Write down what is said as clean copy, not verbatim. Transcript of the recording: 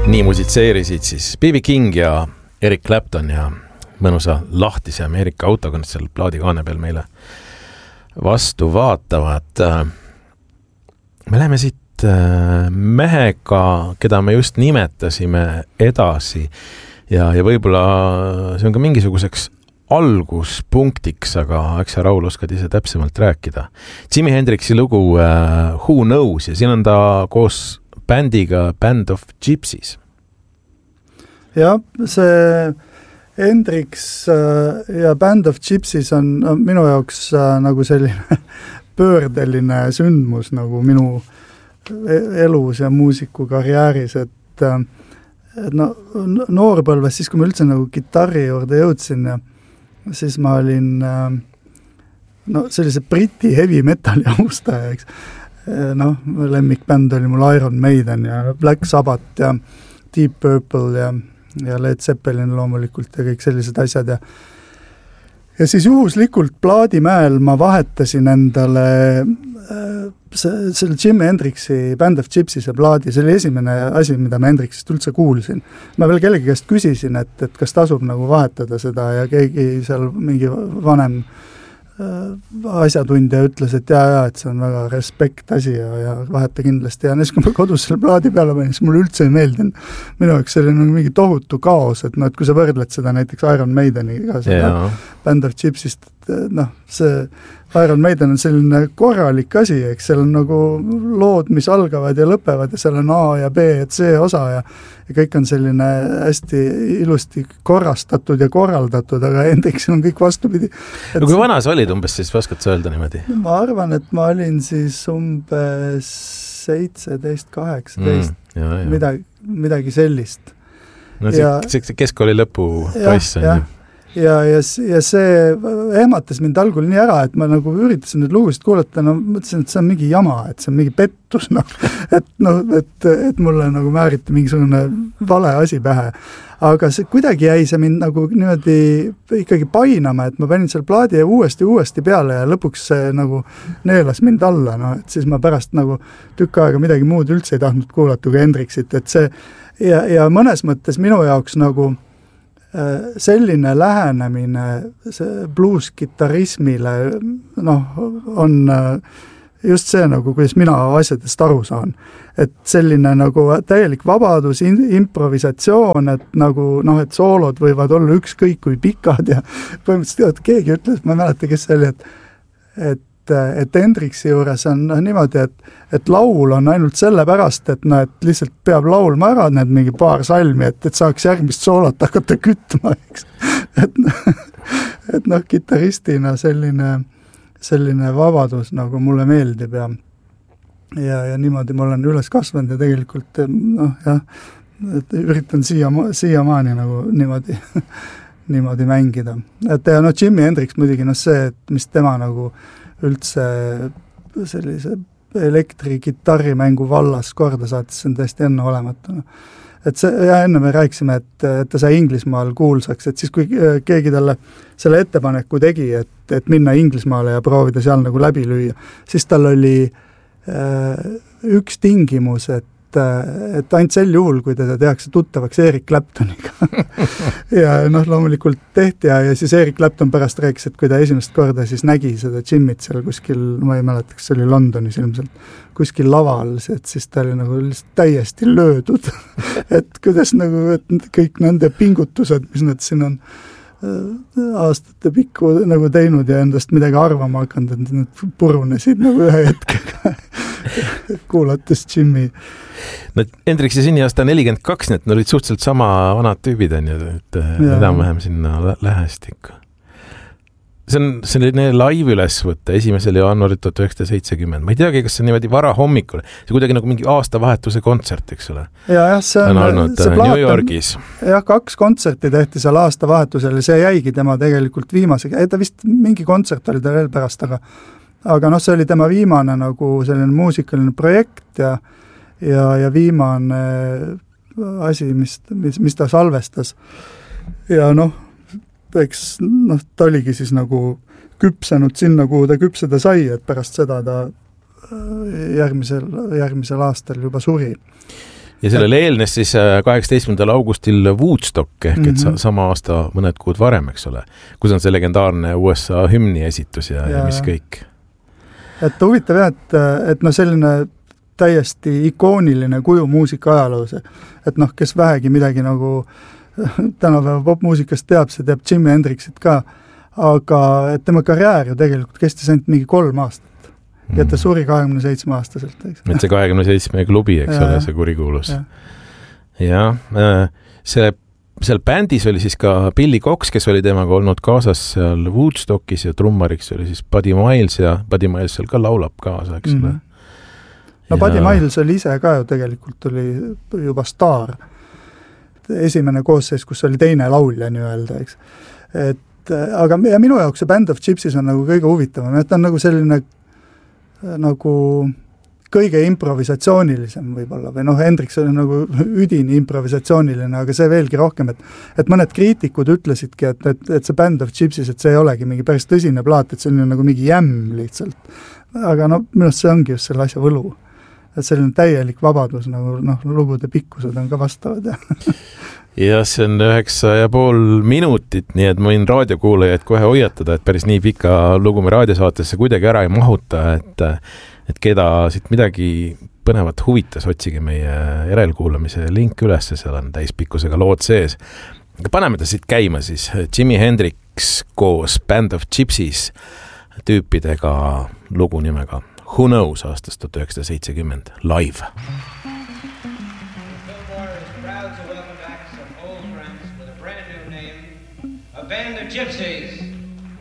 Nii musitseerisid siis B.B. King ja Eric Clapton ja mõnusa lahtise Ameerika autoga seal plaadikaane peal meile vastu vaatavad. Me läheme siit mehega, keda me just nimetasime edasi ja võib-olla see on ka mingisuguseks alguspunktiks, aga eks sa Raul oskad ise täpsemalt rääkida. Jimi Hendrixi lugu Who Knows ja siin on ta koos bändiga Band of Gypsies. Ja, see Hendrix ja Band of Gypsies on minu jaoks nagu selline pöördeline sündmus nagu minu elus ja muusikukarjääris, et noorpõlves, siis kui ma üldse nagu kitarri juurde jõudsin ja siis ma olin sellise briti heavy metali austaja, eks. Lemmikbänd oli mul Iron Maiden ja Black Sabbath ja Deep Purple ja Led Zeppelin loomulikult ja kõik sellised asjad ja siis juhuslikult Plaadimäel ma vahetasin endale selle Jimi Hendrixi Band of Gypsies plaadi, see oli esimene asi, mida ma Hendrixist üldse kuulsin. Ma veel kellegi käest küsisin, et kas tasub nagu vahetada seda ja keegi seal mingi vanem asjatundja ütles, et et see on väga respekt asi ja vaheta kindlasti ja siis kui ma kodus selle plaadi peale panin, siis mulle üldse ei meeldinud. Minu jaoks see oli nagu mingi tohutu kaos, et kui sa võrdled seda näiteks Iron Maideniga, seda Band of Gypsiest, see Iron Maiden on selline korralik asi, eks seal on nagu lood, mis algavad ja lõpevad ja seal on A ja B ja C osa ja kõik on selline hästi ilusti korrastatud ja korraldatud, aga Hendrixil on kõik vastupidi. Kui vana sa olid umbes, siis vaskad sa öelda niimoodi? Ma arvan, et ma olin siis umbes 17, 18, midagi sellist. No see keskkooli lõpu poiss on ju. Ja see ehmatas mind algul nii ära, et ma nagu üritasin nüüd lugusid kuulata, mõtlesin, et see on mingi jama, et see on mingi pettus, et mulle nagu määriti mingisugune vale asi pähe. Aga see kuidagi jäi see mind nagu niimoodi ikkagi painama, et ma panin seal plaadi uuesti peale ja lõpuks see nagu neelas mind alla, et siis ma pärast nagu tükk aega midagi muud üldse ei tahtnud kuulata kui Hendrixit, et see ja mõnes mõttes minu jaoks nagu selline lähenemine see blues-gitarismile on just see nagu, kuidas mina asjadest aru saan. Et selline nagu täielik vabadus, improvisatsioon, et nagu et soolod võivad olla ükskõik kui pikad ja põhimõtteliselt keegi ütles, ma ei mäleta, kes see oli, et Hendrixi juures on niimoodi, et laul on ainult sellepärast, et lihtsalt peab laulma ära need mingi paar salmi, et saaks järgmist soolot hakata kütma, eks. Et kitaristina selline vabadus nagu mulle meeldib ja niimoodi ma olen üles kasvanud ja tegelikult et üritan siiamaani nagu niimoodi mängida. Et Jimi Hendrix muidugi see, et mis tema nagu üldse sellise elektrikitarrimängu vallas korda saatis, see on täiesti enne olematu. Et see, ja enne me rääkisime, et ta sai Inglismaal kuulsaks, et siis kui keegi talle selle ettepaneku tegi, et minna Inglismaale ja proovida seal nagu läbi lüüa, siis tal oli üks tingimus, et ainult sel juhul, kui teda tehakse tuttavaks Eric Claptoniga. ja loomulikult tehti ja siis Eric Clapton pärast rääkis, et kui ta esimest korda siis nägi seda Jimmit seal kuskil, ma ei mäleta, kas see oli Londonis ilmselt, kuskil laval, et siis ta oli nagu täiesti löödud. et kuidas nagu et kõik nende pingutused, mis nad siin on aastate pikku nagu teinud ja endast midagi arvama hakanud, et nad purunesid nagu ühe hetkega kuulates Jimmy. No Hendrixi sünniaasta 42, need olid suhteliselt sama vanad tüübid, et enam-vähem sinna lähestikku. See on selline live ülesvõtte 1. jaanuarit 1970. Ma ei teagi, kas see on niimoodi vara hommikul. See kuidagi nagu mingi aastavahetuse kontsert, eks ole. Ja see on olnud New Yorgis. Jah, 2 kontserti tehti seal aastavahetusel ja see jäigi tema tegelikult viimase. Ta vist mingi kontsert oli ta veel pärast, aga see oli tema viimane nagu selline muusikaline projekt ja viimane asi, mis ta salvestas. Ja eks ta oligi siis nagu küpsenud sinna, kuhu ta küpseda sai, et pärast seda ta järgmisel aastal juba suri. ja sellele eelnes siis 18. augustil Woodstock ehk et sama aasta mõned kuud varem, eks ole, kus on see legendaarne USA hümni esitus ja mis kõik. Et huvitav jah, et no selline täiesti ikooniline kuju muusika ajaloos, et noh, kes vähegi midagi nagu tänapäeva popmuusikast teab, see teab Jimi Hendrixit ka, aga et tema karjäär ju tegelikult kestis ainult mingi 3 aastat ja ta suri 27-aastaselt. Et see 27 klubi, eks ole, see kurikuulus. Ja seal bändis oli siis ka Billy Cox, kes oli temaga olnud kaasas seal Woodstockis ja trummariks oli siis Buddy Miles ja Buddy Miles seal ka laulab kaasa, eks ole. No Buddy Miles oli ise ka ju tegelikult oli juba staar. Esimene koosseis, kus oli teine laulja nii-öelda, eks. Aga ja minu jaoks see Band of Gypsies on nagu kõige huvitavam, et on nagu selline nagu kõige improvisatsioonilisem võib-olla, või noh, Hendrix oli nagu üdini improvisatsiooniline, aga see veelgi rohkem, et mõned kriitikud ütlesidki, et see Band of Gypsies, et see ei olegi mingi päris tõsine plaat, et see on nagu mingi jämm lihtsalt. Aga no minust see ongi just selle asja võlu. Et selline täielik vabadus, nagu lugude pikkused on ka vastavad. Ja see on 9,5 minutit, nii et ma võin raadiokuulajaid kohe hoiatada, et päris nii pika lugu me raadiosaatesse kuidagi ära ei mahuta, et keda siit midagi põnevat huvitas, otsige meie järelkuulamise link üles, seal on täispikkusega lood sees. Paneme ta siit käima siis. Jimi Hendrix koos Band of Gypsies tüüpidega lugu nimega Who Knows aastast 1970 live. Band of Gypsies.